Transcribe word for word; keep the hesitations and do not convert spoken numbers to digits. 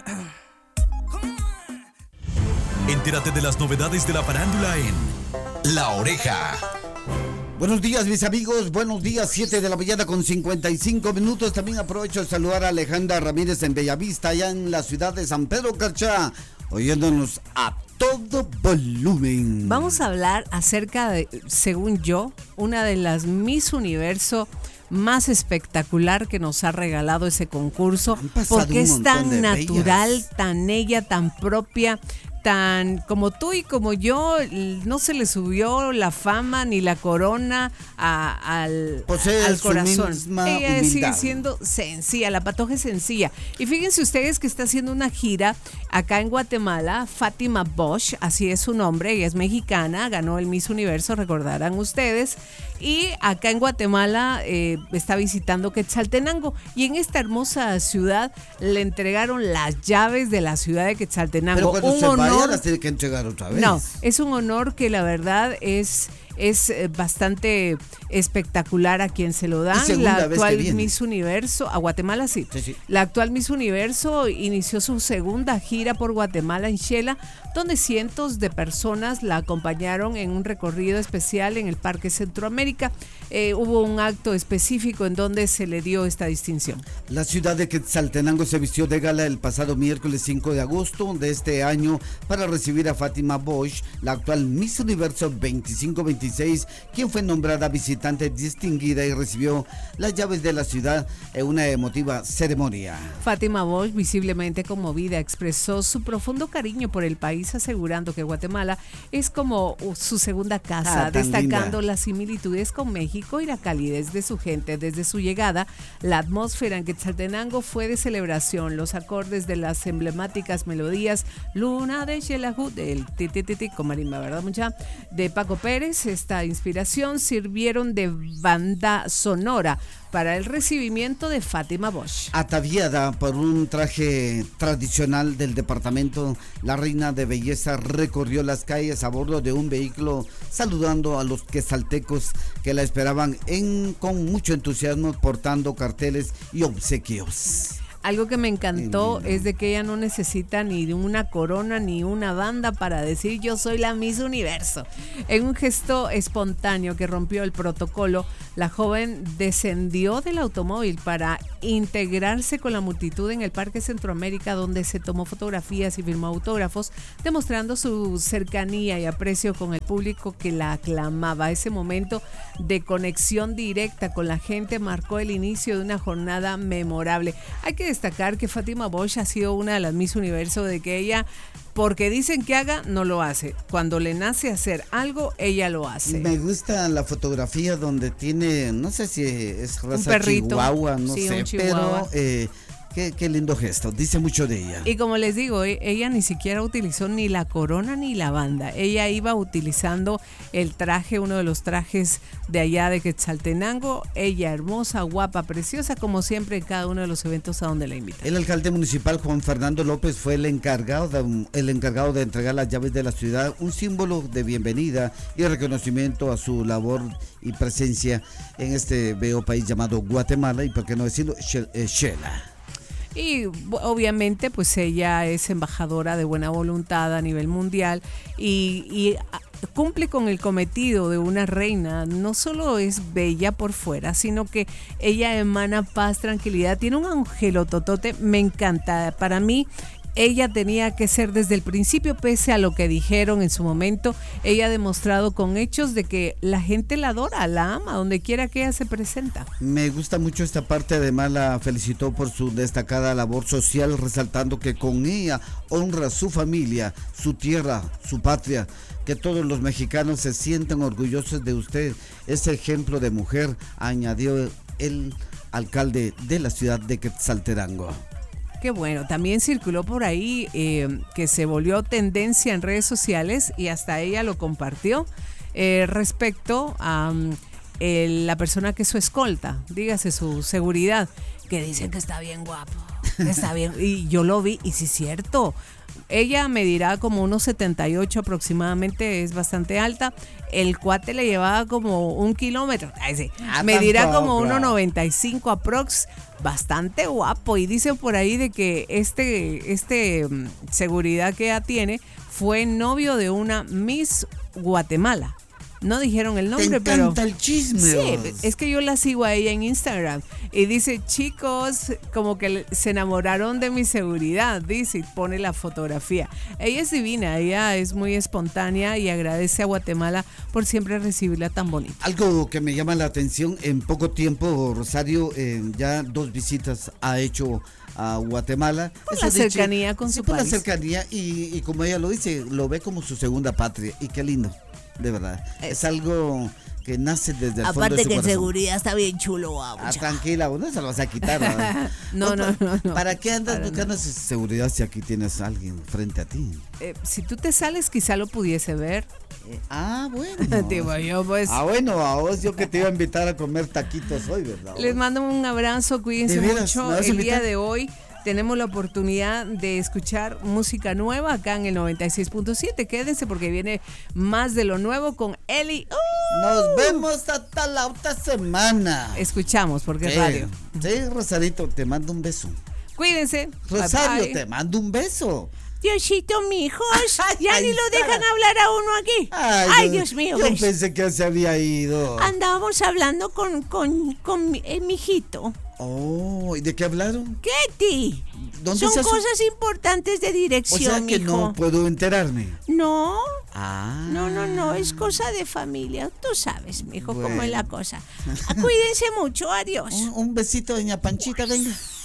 Entérate de las novedades de la farándula en La Oreja. Buenos días, mis amigos. Buenos días, siete de la mañana con cincuenta y cinco minutos. También aprovecho de saludar a Alejandra Ramírez en Bellavista, allá en la ciudad de San Pedro Carchá, oyéndonos a todo volumen. Vamos a hablar acerca de, según yo, una de las Miss Universo más espectacular que nos ha regalado ese concurso, porque es tan natural, bellas. tan ella, tan propia, tan como tú y como yo. No se le subió la fama ni la corona a, al, al corazón. Ella humildad. Sigue siendo sencilla, la patoja es sencilla. Y fíjense ustedes que está haciendo una gira acá en Guatemala. Fátima Bosch, así es su nombre, ella es mexicana, ganó el Miss Universo, recordarán ustedes. Y acá en Guatemala eh, está visitando Quetzaltenango, y en esta hermosa ciudad le entregaron las llaves de la ciudad de Quetzaltenango. Pero cuando un se honor, vaya las tiene que entregar otra vez. No, es un honor que la verdad es... es bastante espectacular a quien se lo dan. La actual Miss Universo, a Guatemala sí. Sí, sí. La actual Miss Universo inició su segunda gira por Guatemala en Xela, donde cientos de personas la acompañaron en un recorrido especial en el Parque Centroamérica. Eh, hubo un acto específico en donde se le dio esta distinción. La ciudad de Quetzaltenango se vistió de gala el pasado miércoles cinco de agosto de este año para recibir a Fátima Bosch, la actual Miss Universo veinticinco veintiséis, quien fue nombrada visitante distinguida y recibió las llaves de la ciudad en una emotiva ceremonia. Fátima Bosch, visiblemente conmovida, expresó su profundo cariño por el país, asegurando que Guatemala es como su segunda casa, ah, destacando linda. Las similitudes con México y la calidez de su gente. Desde su llegada, la atmósfera en Quetzaltenango fue de celebración. Los acordes de las emblemáticas melodías Luna de Xelajú, del Titititi con marimba, ¿verdad, mucha? De Paco Pérez. Esta inspiración sirvieron de banda sonora para el recibimiento de Fátima Bosch. Ataviada por un traje tradicional del departamento, la reina de belleza recorrió las calles a bordo de un vehículo, saludando a los quetzaltecos que la esperaban en, con mucho entusiasmo, portando carteles y obsequios. Algo que me encantó es de que ella no necesita ni de una corona ni una banda para decir yo soy la Miss Universo. En un gesto espontáneo que rompió el protocolo, la joven descendió del automóvil para integrarse con la multitud en el Parque Centroamérica, donde se tomó fotografías y firmó autógrafos, demostrando su cercanía y aprecio con el público que la aclamaba. Ese momento de conexión directa con la gente marcó el inicio de una jornada memorable. Hay que destacar que Fátima Bosch ha sido una de las Miss Universo de que ella, porque dicen que haga, no lo hace. Cuando le nace hacer algo, ella lo hace. Me gusta la fotografía donde tiene, no sé si es raza un perrito, chihuahua, no sí, sé, un chihuahua. pero eh, qué, qué lindo gesto, dice mucho de ella. Y como les digo, ella ni siquiera utilizó ni la corona ni la banda. Ella iba utilizando el traje, uno de los trajes de allá de Quetzaltenango. Ella hermosa, guapa, preciosa, como siempre en cada uno de los eventos a donde la invitan. El alcalde municipal Juan Fernando López fue el encargado de, el encargado de entregar las llaves de la ciudad, un símbolo de bienvenida y reconocimiento a su labor y presencia en este bello país llamado Guatemala, y por qué no decirlo, Xela. Y obviamente pues ella es embajadora de buena voluntad a nivel mundial y, y cumple con el cometido de una reina. No solo es bella por fuera, sino que ella emana paz, tranquilidad, tiene un angelototote, me encanta. Para mí ella tenía que ser desde el principio, pese a lo que dijeron en su momento. Ella ha demostrado con hechos de que la gente la adora, la ama, donde quiera que ella se presenta. Me gusta mucho esta parte, además la felicitó por su destacada labor social, resaltando que con ella honra su familia, su tierra, su patria, que todos los mexicanos se sienten orgullosos de usted. Ese ejemplo de mujer, añadió el alcalde de la ciudad de Quetzaltenango. Qué bueno, también circuló por ahí eh, que se volvió tendencia en redes sociales y hasta ella lo compartió eh, respecto a um, el, la persona que es su escolta, dígase su seguridad, que dicen que está bien guapo. Está bien. Y yo lo vi y sí es cierto. Ella medirá como unos setenta y ocho aproximadamente, es bastante alta. El cuate le llevaba como un kilómetro. Ay, sí. Ah, Medirá tampoco. como uno noventa y cinco aprox. Bastante guapo. Y dicen por ahí de que este, este mm, seguridad que ella tiene fue novio de una Miss Guatemala. No dijeron el nombre, Te pero... encanta el chisme. Sí, vos. es que yo la sigo a ella en Instagram y dice, chicos, como que le- se enamoraron de mi seguridad, dice, y pone la fotografía. Ella es divina, ella es muy espontánea y agradece a Guatemala por siempre recibirla tan bonita. Algo que me llama la atención, en poco tiempo Rosario eh, ya dos visitas ha hecho a Guatemala. Por Eso la dicho- cercanía con sí, su por país. la cercanía y, y como ella lo dice, lo ve como su segunda patria y qué lindo, de verdad. Eh. Es algo que nace desde el fondo Aparte de su que en corazón. seguridad está bien chulo, ah, Ah, mucha. tranquila, no se lo vas a quitar. ¿verdad? No, Otra, no, no, no. ¿Para qué andas Para buscando esa seguridad si aquí tienes a alguien frente a ti? Eh, si tú te sales, quizá lo pudiese ver. Eh, ah, bueno. Digo yo, pues. Ah, bueno, a vos yo que te iba a invitar a comer taquitos hoy, ¿verdad? Les mando un abrazo, cuídense ¿De veras? mucho. ¿Me vas a El día invitar? de hoy tenemos la oportunidad de escuchar música nueva acá en el noventa y seis punto siete. Quédense porque viene más de lo nuevo con Eli. ¡Uh! Nos vemos hasta la otra semana. Escuchamos porque es Sí, radio. sí, Rosarito, te mando un beso. Cuídense. Rosario, Bye, bye. te mando un beso. Diosito, mijos, Ay, ya ahí ni lo está. dejan hablar a uno aquí. Ay, no, Dios mío. Yo ¿ves? pensé que se había ido. Andábamos hablando con, con, con mi, eh, mi hijito. Oh, ¿y de qué hablaron? Ketty, ¿Dónde son se asu- cosas importantes de O dirección, sea que mijo. no puedo enterarme. No, Ah. no, no, no, es cosa de familia. Tú sabes, mijo, cómo es la Bueno. cosa. Ah, Cuídense mucho, adiós. Un, un besito, doña Panchita, venga.